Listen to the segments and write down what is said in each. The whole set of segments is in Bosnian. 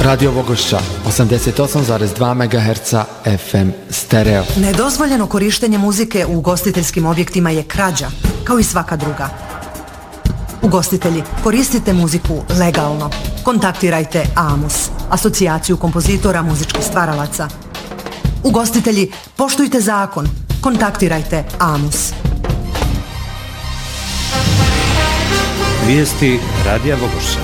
Radio Vogošća, 88,2 MHz FM stereo. Nedozvoljeno korištenje muzike u ugostiteljskim objektima je krađa, kao i svaka druga. Ugostitelji, koristite muziku legalno. Kontaktirajte AMUS, Asocijaciju kompozitora muzičkih stvaralaca. Ugostitelji, poštujte zakon. Kontaktirajte AMUS. Vijesti Radija Vogošća.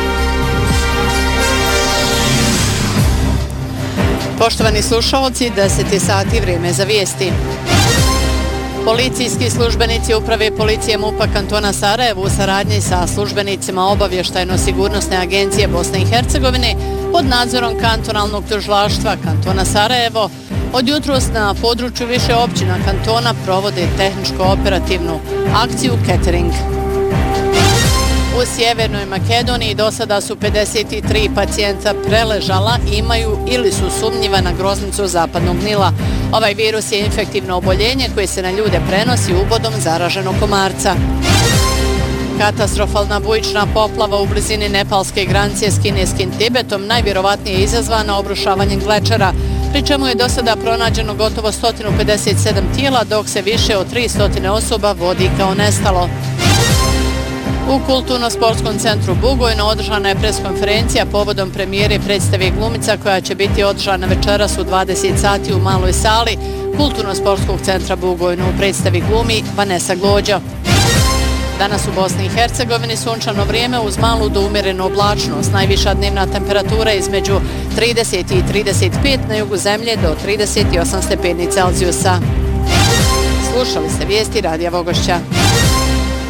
Poštovani slušalci, 10 sati, vrijeme za vijesti. Policijski službenici Uprave policije MUP-a kantona Sarajevo u saradnji sa službenicima Obavještajno-sigurnosne agencije Bosne i Hercegovine pod nadzorom kantonalnog tužilaštva kantona Sarajevo od jutros na području više općina kantona provode tehničko-operativnu akciju Catering. U Sjevernoj Makedoniji do sada su 53 pacijenta preležala, imaju ili su sumnjiva na groznicu zapadnog Nila. Ovaj virus je infektivno oboljenje koje se na ljude prenosi ubodom zaraženog komarca. Katastrofalna bujična poplava u blizini nepalske granice s kineskim Tibetom najvjerovatnije je izazvana obrušavanjem glečera, pri čemu je do sada pronađeno gotovo 157 tijela, dok se više od 300 osoba vodi kao nestalo. U Kulturno-sportskom centru Bugojno održana je preskonferencija povodom premijere predstave Glumica koja će biti održana večeras u 20 sati u maloj sali Kulturno-sportskog centra Bugojno. U predstavi glumi Vanessa Glođo. Danas u Bosni i Hercegovini sunčano vrijeme uz malu do umjerenu oblačnost. Najviša dnevna temperatura između 30 i 35, na jugu zemlje do 38 stepeni Celzijusa. Slušali ste vijesti Radija Vogošća.